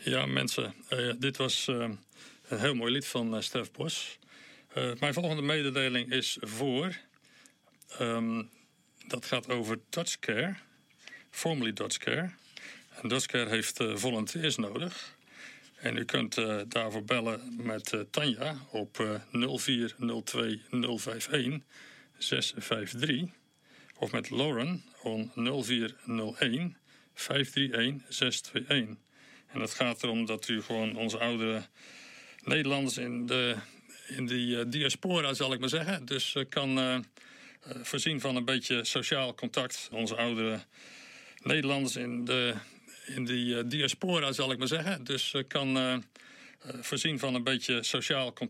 Ja, mensen, dit was een heel mooi lied van Stef Bos. Mijn volgende mededeling is voor. Dat gaat over DutchCare, formerly DutchCare. En DutchCare heeft volunteers nodig. En u kunt daarvoor bellen met Tanja op 0402 051 653. Of met Lauren op 0401 531 621. En dat gaat erom dat u gewoon onze oudere Nederlanders in die diaspora, zal ik maar zeggen. Dus kan voorzien van een beetje sociaal contact. Onze oudere Nederlanders in die diaspora, zal ik maar zeggen. Dus kan voorzien van een beetje sociaal contact.